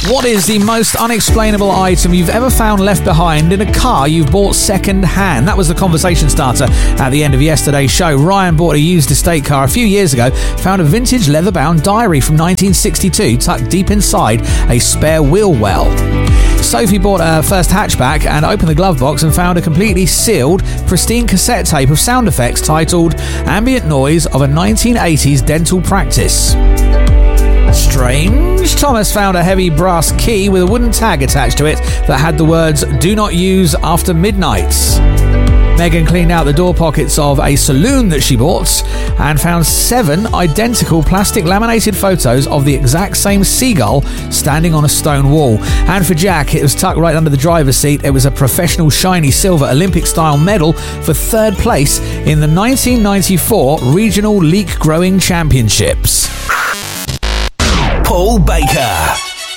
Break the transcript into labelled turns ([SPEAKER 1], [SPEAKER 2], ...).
[SPEAKER 1] What is the most unexplainable item you've ever found left behind in a car you've bought second hand? That was the conversation starter at the end of yesterday's show. Ryan bought a used estate car a few years ago, found a vintage leather-bound diary from 1962 tucked deep inside a spare wheel well. Sophie bought her first hatchback and opened the glove box and found a completely sealed, pristine cassette tape of sound effects titled Ambient Noise of a 1980s Dental Practice. Strange. Thomas found a heavy brass key with a wooden tag attached to it that had the words "Do not use after midnight." Megan cleaned out the door pockets of a saloon that she bought and found 7 identical plastic laminated photos of the exact same seagull standing on a stone wall. And for Jack, it was tucked right under the driver's seat. It was a professional shiny silver Olympic-style medal for 3rd place in the 1994 Regional Leek Growing Championships.
[SPEAKER 2] Paul Baker.